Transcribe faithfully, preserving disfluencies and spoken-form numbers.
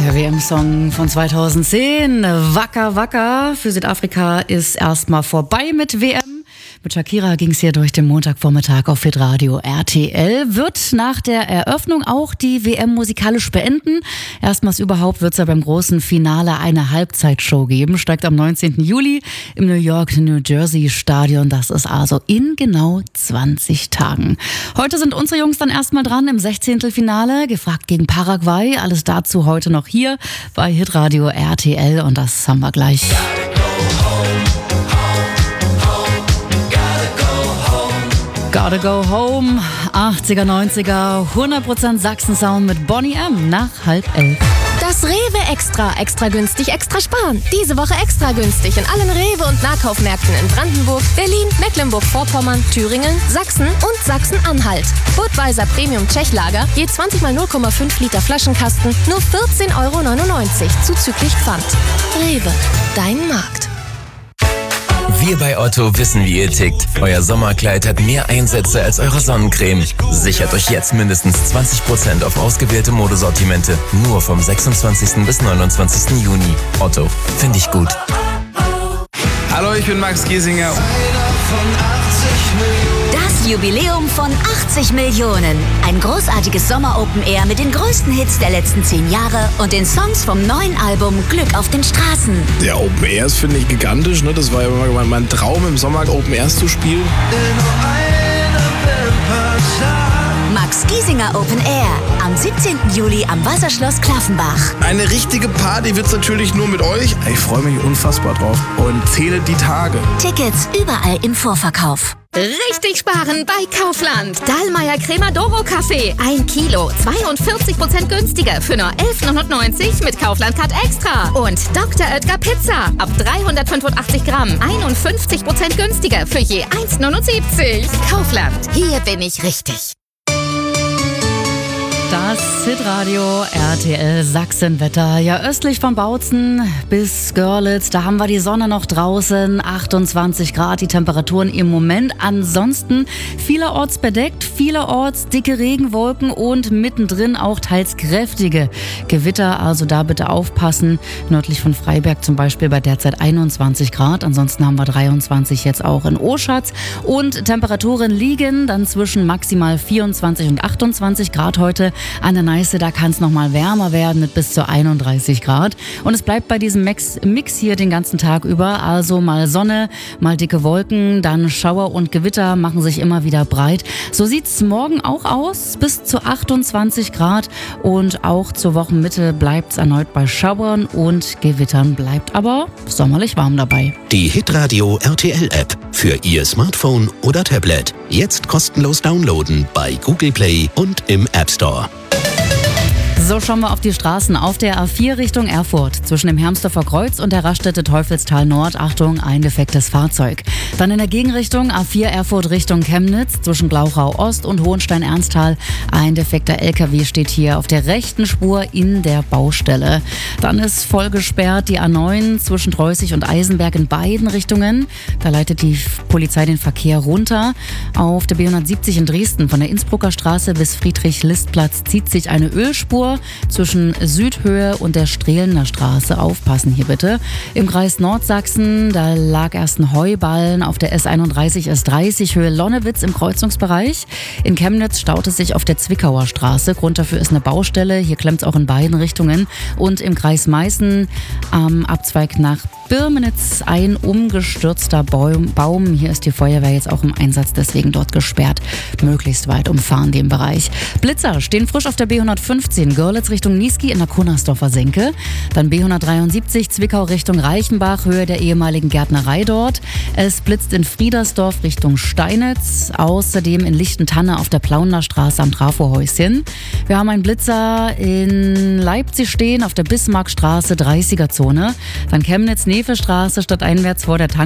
Der W M-Song von zweitausendzehn, Waka Waka. Für Südafrika ist erstmal vorbei mit W M. Mit Shakira ging es hier durch den Montagvormittag auf Hitradio R T L. Wird nach der Eröffnung auch die W M musikalisch beenden. Erstmals überhaupt wird es ja beim großen Finale eine Halbzeitshow geben. Steigt am neunzehnten Juli im New York New Jersey Stadion. Das ist also in genau zwanzig Tagen. Heute sind unsere Jungs dann erstmal dran im Sechzehntelfinale. Gefragt gegen Paraguay. Alles dazu heute noch hier bei Hitradio R T L. Und das haben wir gleich. Gotta go home, achtziger, neunziger, hundert Prozent Sachsen-Sound mit Boney M. nach halb elf. Das Rewe Extra, extra günstig, extra sparen. Diese Woche extra günstig in allen Rewe- und Nahkaufmärkten in Brandenburg, Berlin, Mecklenburg-Vorpommern, Thüringen, Sachsen und Sachsen-Anhalt. Budweiser Premium Tschechlager, je zwanzig mal null Komma fünf Liter Flaschenkasten, nur vierzehn Euro neunundneunzig, zuzüglich Pfand. Rewe, dein Markt. Wir bei Otto wissen, wie ihr tickt. Euer Sommerkleid hat mehr Einsätze als eure Sonnencreme. Sichert euch jetzt mindestens zwanzig Prozent auf ausgewählte Modesortimente. Nur vom sechsundzwanzigsten bis neunundzwanzigsten Juni. Otto, finde ich gut. Hallo, ich bin Max Giesinger. Das Jubiläum von achtzig Millionen. Ein großartiges Sommer-Open-Air mit den größten Hits der letzten zehn Jahre und den Songs vom neuen Album Glück auf den Straßen. Ja, Open Airs finde ich gigantisch. Ne? Das war ja immer mein Traum, im Sommer Open Airs zu spielen. Max Giesinger Open Air am siebzehnten Juli am Wasserschloss Klaffenbach. Eine richtige Party wird's natürlich nur mit euch. Ich freue mich unfassbar drauf und zähle die Tage. Tickets überall im Vorverkauf. Richtig sparen bei Kaufland. Dallmayr Cremadoro Kaffee. Ein Kilo. zweiundvierzig Prozent günstiger für nur elf neunundneunzig mit Kaufland Card Extra. Und Doktor Oetker Pizza. Ab dreihundertfünfundachtzig Gramm. einundfünfzig Prozent günstiger für je eins neunundsiebzig. Kaufland. Hier bin ich richtig. Das Hitradio R T L Sachsenwetter. Ja, östlich von Bautzen bis Görlitz, da haben wir die Sonne noch draußen, achtundzwanzig Grad, die Temperaturen im Moment. Ansonsten vielerorts bedeckt, vielerorts dicke Regenwolken und mittendrin auch teils kräftige Gewitter. Also da bitte aufpassen. Nördlich von Freiberg zum Beispiel bei derzeit einundzwanzig Grad. Ansonsten haben wir dreiundzwanzig jetzt auch in Oschatz. Und Temperaturen liegen dann zwischen maximal vierundzwanzig und achtundzwanzig Grad heute. An der Neiße, da kann es nochmal wärmer werden mit bis zu einunddreißig Grad. Und es bleibt bei diesem Mix, Mix hier den ganzen Tag über. Also mal Sonne, mal dicke Wolken, dann Schauer und Gewitter machen sich immer wieder breit. So sieht's morgen auch aus, bis zu achtundzwanzig Grad. Und auch zur Wochenmitte bleibt's erneut bei Schauern und Gewittern, bleibt aber sommerlich warm dabei. Die Hitradio R T L App für Ihr Smartphone oder Tablet. Jetzt kostenlos downloaden bei Google Play und im App Store. So schauen wir auf die Straßen auf der A vier Richtung Erfurt. Zwischen dem Hermsdorfer Kreuz und der Raststätte Teufelstal Nord. Achtung, ein defektes Fahrzeug. Dann in der Gegenrichtung A vier Erfurt Richtung Chemnitz. Zwischen Glauchau Ost und Hohenstein-Ernsthal. Ein defekter L K W steht hier auf der rechten Spur in der Baustelle. Dann ist voll gesperrt die A neun zwischen Treußig und Eisenberg in beiden Richtungen. Da leitet die Polizei den Verkehr runter. Auf der B hundertsiebzig in Dresden von der Innsbrucker Straße bis Friedrich-List-Platz zieht sich eine Ölspur zwischen Südhöhe und der Strehlener Straße. Aufpassen hier bitte. Im Kreis Nordsachsen, da lag erst ein Heuballen auf der S einunddreißig S dreißig Höhe Lonnewitz im Kreuzungsbereich. In Chemnitz staut es sich auf der Zwickauer Straße. Grund dafür ist eine Baustelle. Hier klemmt es auch in beiden Richtungen. Und im Kreis Meißen am Abzweig nach Birmenitz ein umgestürzter Baum. Hier ist die Feuerwehr jetzt auch im Einsatz, deswegen dort gesperrt. Möglichst weit umfahren den Bereich. Blitzer stehen frisch auf der B hundertfünfzehn Görlitz Richtung Niesky in der Kunnersdorfer Senke. Dann B hundertdreiundsiebzig Zwickau Richtung Reichenbach, Höhe der ehemaligen Gärtnerei dort. Es blitzt in Friedersdorf Richtung Steinitz. Außerdem in Lichtentanne auf der Plauner Straße am Trafohäuschen. Wir haben einen Blitzer in Leipzig stehen auf der Bismarckstraße, dreißiger Zone. Dann Chemnitz Nevestraße stadteinwärts vor der Tank